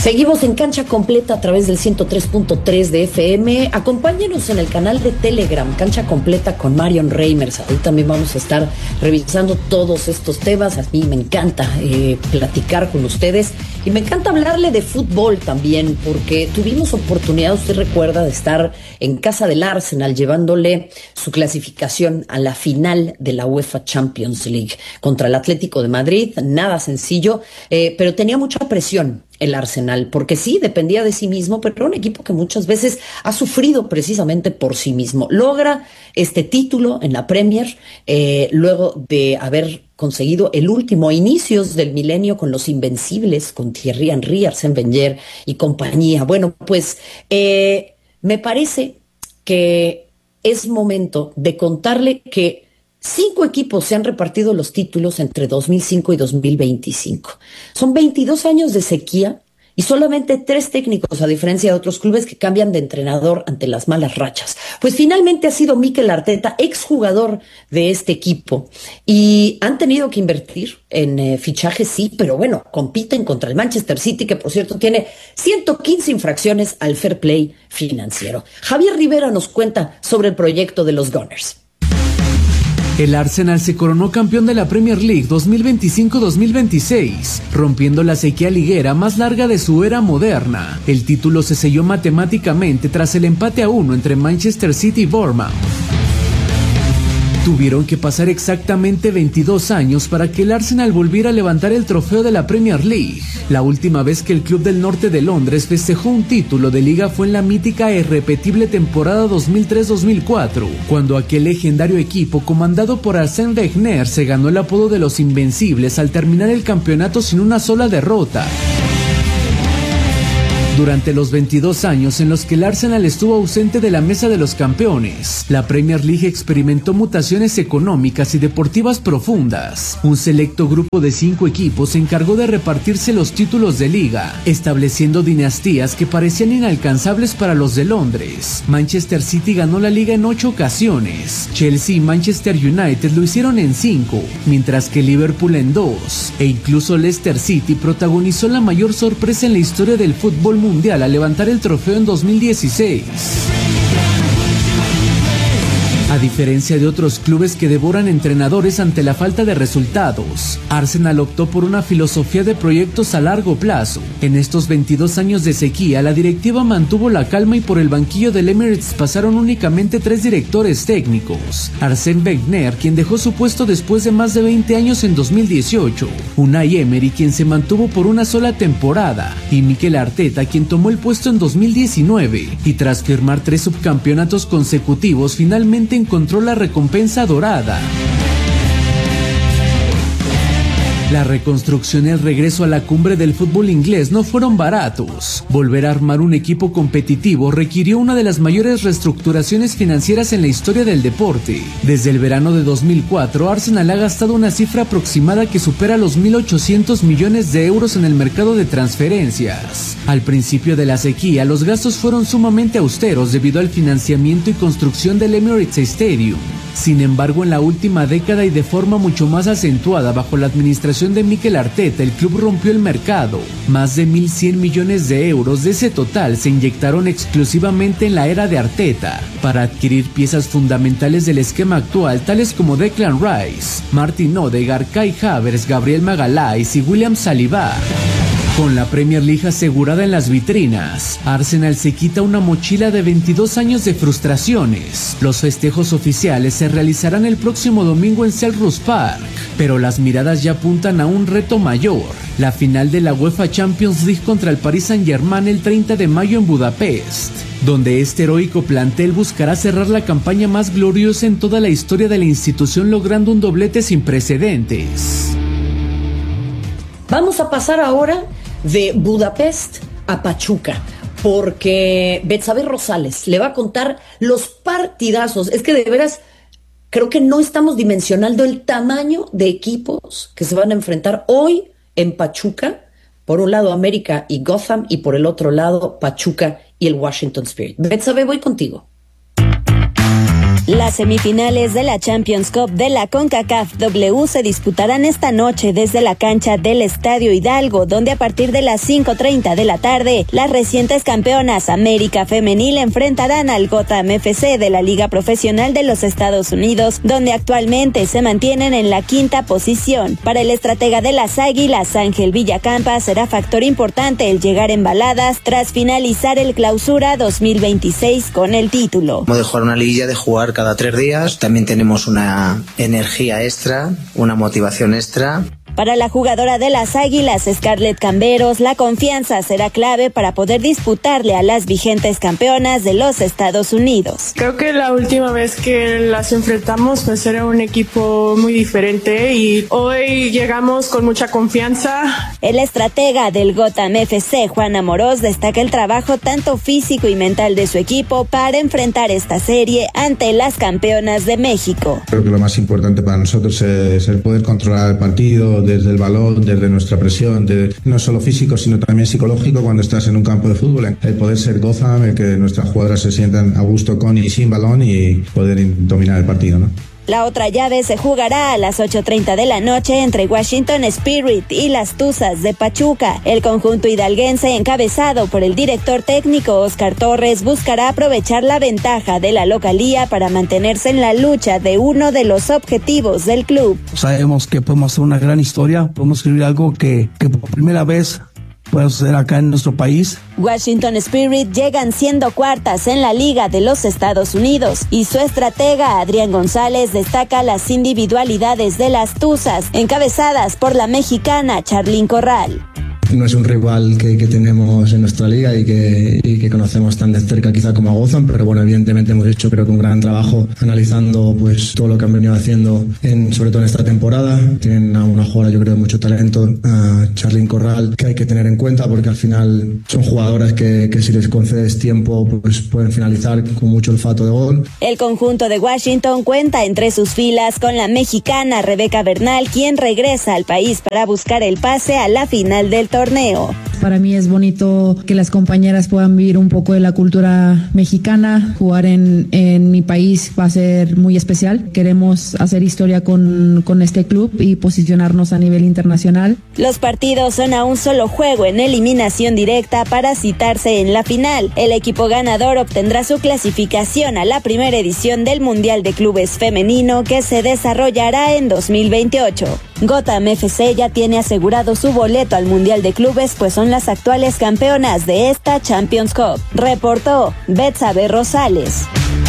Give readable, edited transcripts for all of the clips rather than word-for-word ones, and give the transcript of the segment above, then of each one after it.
Seguimos en Cancha Completa a través del 103.3 de FM. Acompáñenos en el canal de Telegram, Cancha Completa con Marion Reimers. Ahí también vamos a estar revisando todos estos temas. A mí me encanta platicar con ustedes y me encanta hablarle de fútbol también, porque tuvimos oportunidad, usted recuerda, de estar en casa del Arsenal llevándole su clasificación a la final de la UEFA Champions League contra el Atlético de Madrid. Nada sencillo, pero tenía mucha presión el Arsenal, porque sí, dependía de sí mismo, pero era un equipo que muchas veces ha sufrido precisamente por sí mismo. Logra este título en la Premier, luego de haber conseguido el último a inicios del milenio con los Invencibles, con Thierry Henry, Arsène Wenger y compañía. Bueno, pues me parece que es momento de contarle que 5 equipos se han repartido los títulos entre 2005 y 2025. Son 22 años de sequía y solamente 3 técnicos, a diferencia de otros clubes que cambian de entrenador ante las malas rachas. Pues finalmente ha sido Mikel Arteta, exjugador de este equipo, y han tenido que invertir en fichajes, sí, pero bueno, compiten contra el Manchester City, que por cierto tiene 115 infracciones al fair play financiero. Javier Rivera nos cuenta sobre el proyecto de los Gunners. El Arsenal se coronó campeón de la Premier League 2025-2026, rompiendo la sequía liguera más larga de su era moderna. El título se selló matemáticamente tras el empate a 1 entre Manchester City y Bournemouth. Tuvieron que pasar exactamente 22 años para que el Arsenal volviera a levantar el trofeo de la Premier League. La última vez que el club del norte de Londres festejó un título de liga fue en la mítica e irrepetible temporada 2003-2004, cuando aquel legendario equipo comandado por Arsène Wenger se ganó el apodo de los Invencibles al terminar el campeonato sin una sola derrota. Durante los 22 años en los que el Arsenal estuvo ausente de la mesa de los campeones, la Premier League experimentó mutaciones económicas y deportivas profundas. Un selecto grupo de 5 equipos se encargó de repartirse los títulos de liga, estableciendo dinastías que parecían inalcanzables para los de Londres. Manchester City ganó la liga en 8 ocasiones, Chelsea y Manchester United lo hicieron en 5, mientras que Liverpool en 2, e incluso Leicester City protagonizó la mayor sorpresa en la historia del fútbol mundial al levantar el trofeo en 2016. A diferencia de otros clubes que devoran entrenadores ante la falta de resultados, Arsenal optó por una filosofía de proyectos a largo plazo. En estos 22 años de sequía, la directiva mantuvo la calma y por el banquillo del Emirates pasaron únicamente 3 directores técnicos. Arsène Wenger, quien dejó su puesto después de más de 20 años en 2018, Unai Emery, quien se mantuvo por una sola temporada, y Mikel Arteta, quien tomó el puesto en 2019, y tras firmar 3 subcampeonatos consecutivos, finalmente encontró la recompensa dorada. La reconstrucción y el regreso a la cumbre del fútbol inglés no fueron baratos. Volver a armar un equipo competitivo requirió una de las mayores reestructuraciones financieras en la historia del deporte. Desde el verano de 2004, Arsenal ha gastado una cifra aproximada que supera los 1.800 millones de euros en el mercado de transferencias. Al principio de la sequía, los gastos fueron sumamente austeros debido al financiamiento y construcción del Emirates Stadium. Sin embargo, en la última década y de forma mucho más acentuada bajo la administración de Mikel Arteta, el club rompió el mercado. Más de 1.100 millones de euros de ese total se inyectaron exclusivamente en la era de Arteta para adquirir piezas fundamentales del esquema actual, tales como Declan Rice, Martin Odegaard, Kai Havertz, Gabriel Magalhaes y William Saliba. Con la Premier League asegurada en las vitrinas, Arsenal se quita una mochila de 22 años de frustraciones. Los festejos oficiales se realizarán el próximo domingo en Selhurst Park, pero las miradas ya apuntan a un reto mayor: la final de la UEFA Champions League contra el Paris Saint-Germain el 30 de mayo en Budapest, donde este heroico plantel buscará cerrar la campaña más gloriosa en toda la historia de la institución, logrando un doblete sin precedentes. Vamos a pasar ahora de Budapest a Pachuca, porque Betsabe Rosales le va a contar los partidazos. Es que de veras creo que no estamos dimensionando el tamaño de equipos que se van a enfrentar hoy en Pachuca. Por un lado América y Gotham, y por el otro lado Pachuca y el Washington Spirit. Betsabe, voy contigo. Las semifinales de la Champions Cup de la CONCACAF W se disputarán esta noche desde la cancha del Estadio Hidalgo, donde a partir de las 5:30 de la tarde, las recientes campeonas América Femenil enfrentarán al Gotham FC de la Liga Profesional de los Estados Unidos, donde actualmente se mantienen en la quinta posición. Para el estratega de las Águilas, Ángel Villacampa, será factor importante el llegar embaladas tras finalizar el Clausura 2026 con el título. Como de jugar una liguilla, de jugar cada 3 días, también tenemos una energía extra, una motivación extra. Para la jugadora de las Águilas, Scarlett Camberos, la confianza será clave para poder disputarle a las vigentes campeonas de los Estados Unidos. Creo que la última vez que las enfrentamos pues era un equipo muy diferente y hoy llegamos con mucha confianza. El estratega del Gotham FC, Juan Amorós, destaca el trabajo tanto físico y mental de su equipo para enfrentar esta serie ante las campeonas de México. Creo que lo más importante para nosotros es el poder controlar el partido, desde el balón, desde nuestra presión, no solo físico sino también psicológico cuando estás en un campo de fútbol, el poder ser Gotham, el que nuestras jugadoras se sientan a gusto con y sin balón y poder dominar el partido, ¿no? La otra llave se jugará a las 8:30 de la noche entre Washington Spirit y las Tuzas de Pachuca. El conjunto hidalguense, encabezado por el director técnico Oscar Torres, buscará aprovechar la ventaja de la localía para mantenerse en la lucha de uno de los objetivos del club. Sabemos que podemos hacer una gran historia, podemos escribir algo que por primera vez puede suceder acá en nuestro país. Washington Spirit llegan siendo cuartas en la Liga de los Estados Unidos y su estratega Adrián González destaca las individualidades de las Tuzas, encabezadas por la mexicana Charlín Corral. No es un rival que tenemos en nuestra liga y que conocemos tan de cerca quizá como a Gotham, pero bueno, evidentemente hemos hecho creo que un gran trabajo analizando pues todo lo que han venido haciendo sobre todo en esta temporada. Tienen a una jugadora yo creo de mucho talento, a Charlín Corral, que hay que tener en cuenta porque al final son jugadoras que si les concedes tiempo pues pueden finalizar con mucho olfato de gol. El conjunto de Washington cuenta entre sus filas con la mexicana Rebeca Bernal, quien regresa al país para buscar el pase a la final del torneo. Para mí es bonito que las compañeras puedan vivir un poco de la cultura mexicana. Jugar en mi país va a ser muy especial. Queremos hacer historia con este club y posicionarnos a nivel internacional. Los partidos son a un solo juego en eliminación directa para citarse en la final. El equipo ganador obtendrá su clasificación a la primera edición del Mundial de Clubes Femenino que se desarrollará en 2028. Gotham FC ya tiene asegurado su boleto al Mundial de Clubes, pues son las actuales campeonas de esta Champions Cup. Reportó Betsabe Rosales.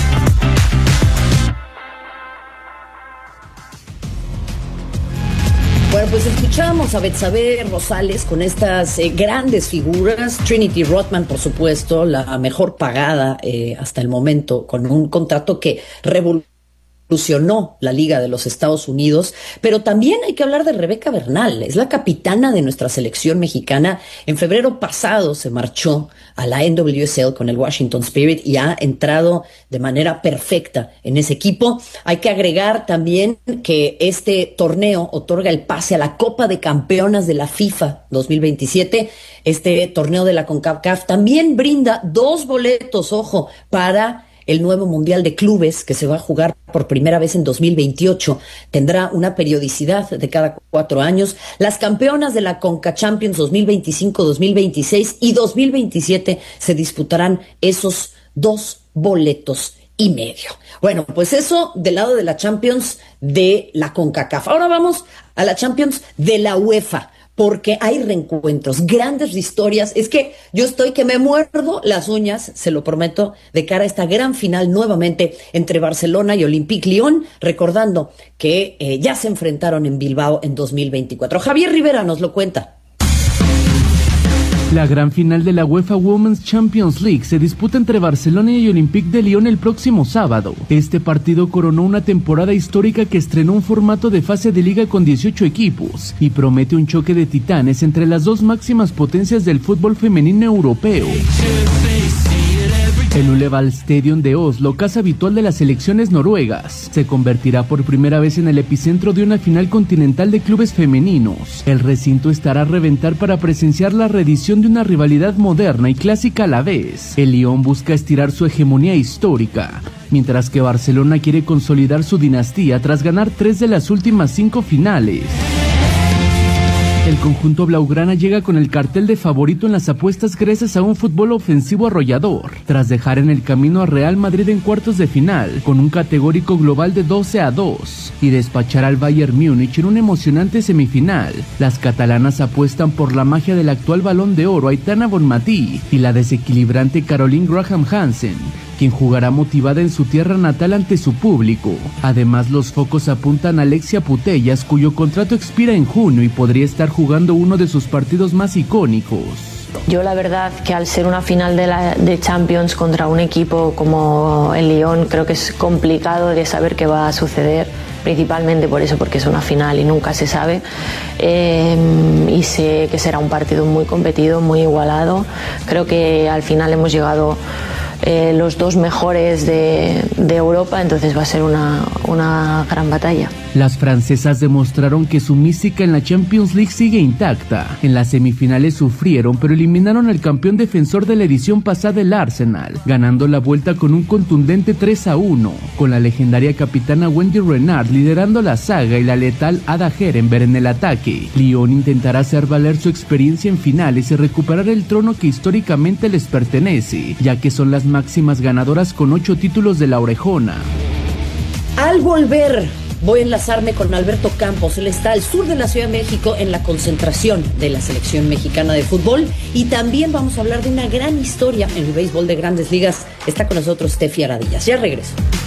Bueno, pues escuchamos a Betsabe Rosales con estas grandes figuras. Trinity Rodman, por supuesto, la mejor pagada hasta el momento, con un contrato que revolucionó la Liga de los Estados Unidos, pero también hay que hablar de Rebeca Bernal, es la capitana de nuestra selección mexicana. En febrero pasado se marchó a la NWSL con el Washington Spirit y ha entrado de manera perfecta en ese equipo. Hay que agregar también que este torneo otorga el pase a la Copa de Campeonas de la FIFA 2027. Este torneo de la CONCACAF también brinda 2 boletos, ojo, para el nuevo Mundial de Clubes que se va a jugar por primera vez en 2028. Tendrá una periodicidad de cada 4 años. Las campeonas de la Conca Champions 2025, 2026 y 2027 se disputarán esos 2 boletos y medio. Bueno, pues eso del lado de la Champions de la CONCACAF. Ahora vamos a la Champions de la UEFA, porque hay reencuentros, grandes historias. Es que yo estoy que me muerdo las uñas, se lo prometo, de cara a esta gran final nuevamente entre Barcelona y Olympique Lyon, recordando que ya se enfrentaron en Bilbao en 2024. Javier Rivera nos lo cuenta. La gran final de la UEFA Women's Champions League se disputa entre Barcelona y Olympique de Lyon el próximo sábado. Este partido coronó una temporada histórica que estrenó un formato de fase de liga con 18 equipos y promete un choque de titanes entre las 2 máximas potencias del fútbol femenino europeo. El Ullevål Stadium de Oslo, casa habitual de las selecciones noruegas, se convertirá por primera vez en el epicentro de una final continental de clubes femeninos. El recinto estará a reventar para presenciar la reedición de una rivalidad moderna y clásica a la vez. El Lyon busca estirar su hegemonía histórica. mientras que Barcelona quiere consolidar su dinastía tras ganar 3 de las últimas 5 finales. El conjunto blaugrana llega con el cartel de favorito en las apuestas gracias a un fútbol ofensivo arrollador, tras dejar en el camino a Real Madrid en cuartos de final, con un categórico global de 12-2, y despachar al Bayern Múnich en una emocionante semifinal. Las catalanas apuestan por la magia del actual Balón de Oro Aitana Bonmatí y la desequilibrante Caroline Graham Hansen, quien jugará motivada en su tierra natal ante su público. Además, los focos apuntan a Alexia Putellas, cuyo contrato expira en junio y podría estar jugando uno de sus partidos más icónicos. Yo la verdad que al ser una final de Champions contra un equipo como el Lyon, creo que es complicado de saber qué va a suceder, principalmente por eso, porque es una final y nunca se sabe, y sé que será un partido muy competido, muy igualado. Creo que al final hemos llegado los dos mejores de Europa, entonces va a ser una gran batalla. Las francesas demostraron que su mística en la Champions League sigue intacta. En las semifinales sufrieron, pero eliminaron al campeón defensor de la edición pasada, el Arsenal, ganando la vuelta con un contundente 3-1, con la legendaria capitana Wendy Renard liderando la saga y la letal Ada Herenberg en el ataque. Lyon intentará hacer valer su experiencia en finales y recuperar el trono que históricamente les pertenece, ya que son las máximas ganadoras con 8 títulos de la orejona. Al volver, voy a enlazarme con Alberto Campos. Él está al sur de la Ciudad de México en la concentración de la selección mexicana de fútbol, y también vamos a hablar de una gran historia en el béisbol de Grandes Ligas. Está con nosotros Steffi Aradillas. Ya regreso.